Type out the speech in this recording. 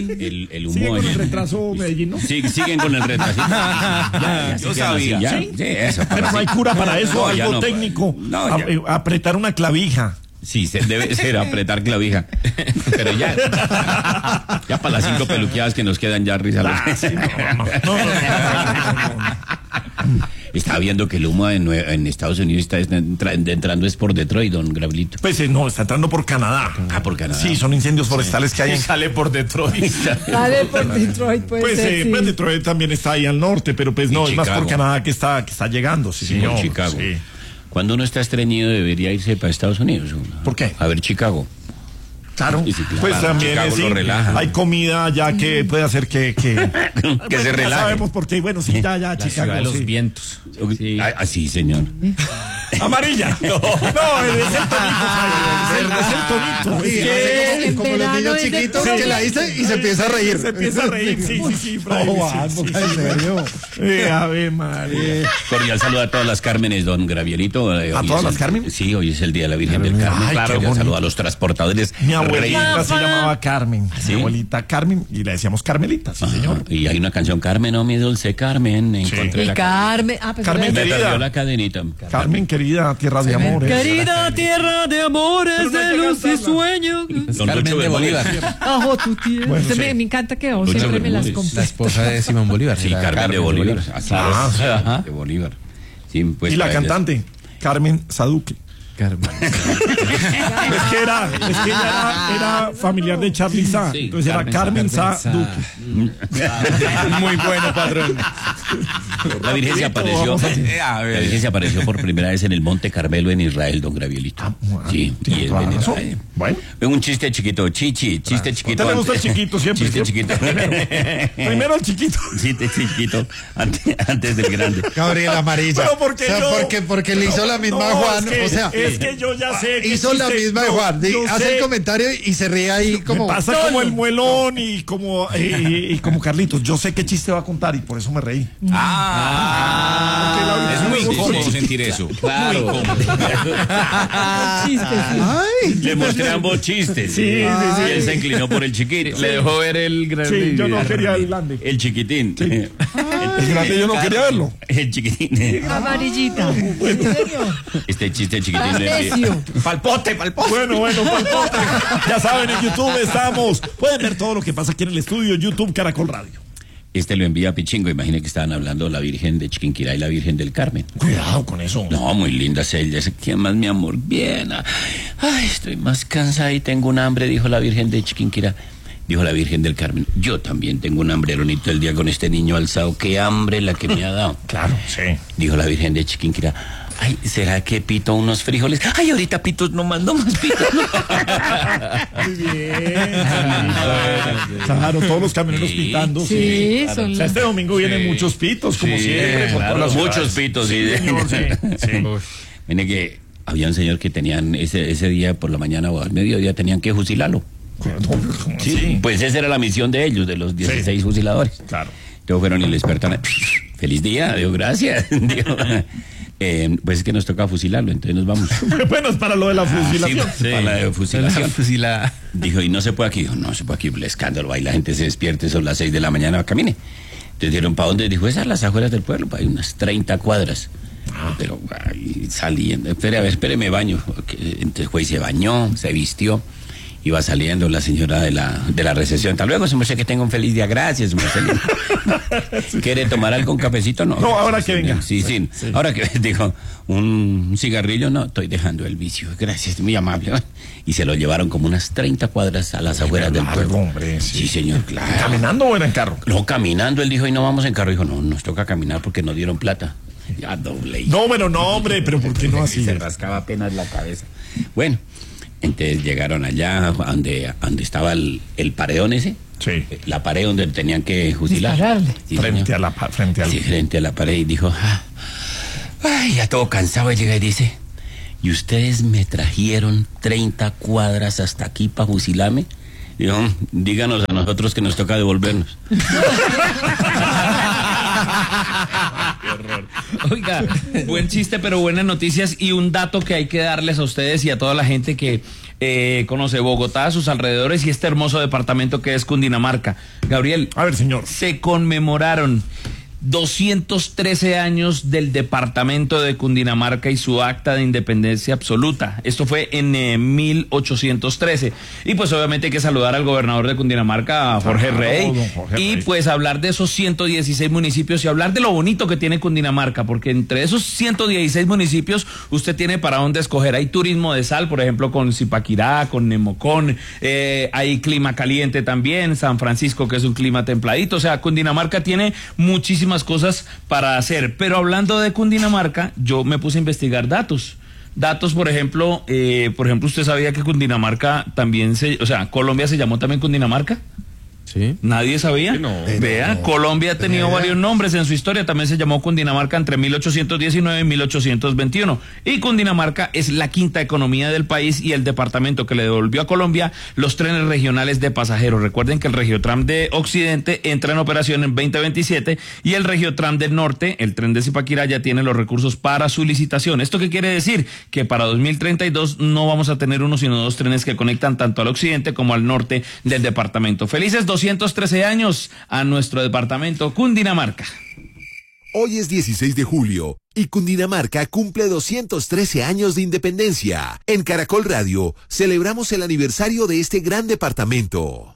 el humo. ¿Siguen con el retraso Medellín, no? Sí, siguen con el retraso. Yo sabía. Sí, eso. Pero no hay cura para eso, No, ya algo no. técnico. No, ya. Apretar una clavija. Sí, debe ser apretar clavija. Pero ya para las 5 peluqueadas que nos quedan ya risa. No. Estaba viendo que el humo en Estados Unidos está entrando es por Detroit, don Gabrielito. Pues no, está entrando por Canadá. Por Canadá. Sí, son incendios forestales que hay en... Sale por Detroit. Sale por Detroit, Pues Detroit también está ahí al norte, pero pues no, Y es más por Chicago. Canadá que está llegando. Sí, Sí, señor. por Chicago. Sí. Cuando uno está estreñido debería irse para Estados Unidos. ¿Por qué? A ver Chicago. Claro, Y sí, claro, pues también Chicago lo relaja. hay comida ya que puede hacer que Que Bueno, se ya relaje. sabemos por qué, bueno, sí, ya, La Chicago, ciudad de los sí. vientos. Sí. Sí, señor. Amarilla. No, es el tonito, Jairo, es el tonito. Sí, Es hace en como los verano niños es de chiquitos pronto. que la dice y se empieza a reír. se empieza a reír, sí, Fray. No, Sí. en serio. Ave María. Cordial saludo a todas las Cármenes, don Gabrielito. ¿A todas las Carmen? Sí, hoy es el Día de la Virgen del Carmen. Ay, Claro, qué cordial bonito. saludo a los transportadores. Mi abuelita se llamaba Carmen. ¿Sí? Mi abuelita Carmen, y le decíamos Carmelita, sí, señor. Y hay una canción, Carmen, oh mi dulce Carmen. Encontré Y la Carmen. Carmen Me querida. perdió la cadenita. Carmen querida, tierra de amores. Querida tierra de amores, Pero no hay de que luz y cantarla. sueños. Don Carmen Lucho de Bermúdez. Bolívar. Bajo tu tierra. Bueno, sí. Me encanta que vos Lucho siempre me las Bermúdez. La compras. esposa de Simón Bolívar. Sí, la Carmen de Bolívar. Claro. Ajá. De Bolívar. Sí, pues, Y la para- cantante, Carmen Saduque. Carmen. Es que ella era familiar de Charly Sa. Sí, Entonces era Carmen Saduque. Muy bueno, patrón. La Virgen se apareció. vamos a- La Virgen se apareció por primera vez en el Monte Carmelo en Israel, don Gabrielito. Sí, tiene y es toda la razón. venerable. Bueno. Un chiste chiquito, chiste chiquito. ¿Usted le gusta el chiquito siempre? Chiste ¿sí? chiquito. Primero el chiquito. Chiste chiquito antes del grande. Gabriel Amarilla. Pero porque o sea, yo- porque le hizo la misma a No, Juan. es que, o sea, es que yo ya sé. que hizo la chiste- misma de no, Juan. yo Hace sé. el comentario y se ríe ahí como. Me pasa como el muelón y como Carlitos. Yo sé qué chiste va a contar y por eso me reí. Es muy incómodo sentir eso. Claro. Chistes, sí. Ay, Le mostré ambos chistes. Sí. Y él se inclinó por el chiquitín. Le dejó ver el gran. Sí, yo no quería el grande. El chiquitín. El grande yo no quería verlo. El chiquitín. Amarillita. Sí, señor. Este chiste chiquitín. Necio. Palpote. Bueno, palpote. Ya saben, en YouTube estamos. Pueden ver todo lo que pasa aquí en el estudio, YouTube Caracol Radio. Este lo envía a Pichingo. Imagine que estaban hablando la Virgen de Chiquinquirá y la Virgen del Carmen. Cuidado con eso. No, muy lindas ellas. ¿Quién más, mi amor? Bien. Ay, estoy más cansada y tengo un hambre, dijo la Virgen de Chiquinquirá. Dijo la Virgen del Carmen. Yo también tengo un hambre bonito el día con este niño alzado. Qué hambre la que me ha dado. Claro, sí. Dijo la Virgen de Chiquinquirá. Ay, ¿será que pito unos frijoles? Ay, ahorita pitos no más pitos. Muy bien. Claro, todos los camioneros Sí, pitando. Sí, claro. son O sea, este domingo vienen muchos pitos, como siempre. por todas las Muchos ciudades. pitos, sí. Señor, sí. Mire que había un señor que tenían ese día por la mañana o al mediodía tenían que fusilarlo. Sí. Pues esa era la misión de ellos, de los 16 fusiladores. Claro. Entonces fueron y le despertaron. Feliz día, Dios, gracias. Dijo, pues es que nos toca fusilarlo, entonces nos vamos. Bueno, es para lo de la fusilación. Sí, para la fusilación. Fusila. Dijo, y no se puede aquí. Dijo, no se puede aquí, el escándalo. Ahí la gente se despierte, son las 6 de la mañana, camine. Entonces dijeron, ¿para dónde? Dijo, esas las afueras del pueblo, para unas 30 cuadras. Pero ahí saliendo, espere, me baño. Entonces fue y se bañó, se vistió. Iba saliendo la señora de la recepción. Hasta luego, se me hace que tenga un feliz día. Gracias, Marcelino. ¿Quiere tomar algo, un cafecito? No. No, ahora que venga. Sí. Ahora que dijo, un cigarrillo, no, estoy dejando el vicio. Gracias, muy amable. Y se lo llevaron como unas 30 cuadras a las afueras del pueblo. Hombre, Sí, señor, claro. ¿Caminando o era en carro? No, caminando, él dijo, y no vamos en carro. Dijo, no, nos toca caminar porque nos dieron plata. Ya doble. No, hombre, pero ¿por qué no así? Se rascaba apenas la cabeza. Bueno, entonces llegaron allá donde estaba el paredón ese. Sí. La pared donde tenían que fusilar. Dispararle. Sí, Frente señor. a la frente al. Sí, frente a la pared y dijo, ay, ya todo cansado. Y llega y dice, ¿y ustedes me trajeron 30 cuadras hasta aquí para fusilarme? Dijo, díganos a nosotros que nos toca devolvernos. Oiga, buen chiste, pero buenas noticias y un dato que hay que darles a ustedes y a toda la gente que conoce Bogotá, sus alrededores y este hermoso departamento que es Cundinamarca. Gabriel, A ver, señor. se conmemoraron 213 años del departamento de Cundinamarca y su acta de independencia absoluta. Esto fue en 1813. Y pues obviamente hay que saludar al gobernador de Cundinamarca, a Jorge Rey. don Jorge Y Rey. pues hablar de esos 116 municipios y hablar de lo bonito que tiene Cundinamarca, porque entre esos 116 municipios usted tiene para dónde escoger. Hay turismo de sal, por ejemplo, con Zipaquirá, con Nemocón, hay clima caliente también, San Francisco, que es un clima templadito. O sea, Cundinamarca tiene muchísimas cosas para hacer. Pero hablando de Cundinamarca, yo me puse a investigar datos. Datos, por ejemplo, ¿usted sabía que Cundinamarca también Colombia se llamó también Cundinamarca? Sí. ¿Nadie sabía? No. Vea, Colombia ha tenido varios nombres en su historia. También se llamó Cundinamarca entre 1819 y 1821. Y Cundinamarca es la quinta economía del país y el departamento que le devolvió a Colombia los trenes regionales de pasajeros. Recuerden que el Regiotram de Occidente entra en operación en 2027 y el Regiotram del Norte, el tren de Zipaquirá, ya tiene los recursos para su licitación. ¿Esto qué quiere decir? Que para 2032 no vamos a tener uno sino dos trenes que conectan tanto al occidente como al norte del departamento. Felices 213 años a nuestro departamento Cundinamarca. Hoy es 16 de julio y Cundinamarca cumple 213 años de independencia. En Caracol Radio celebramos el aniversario de este gran departamento.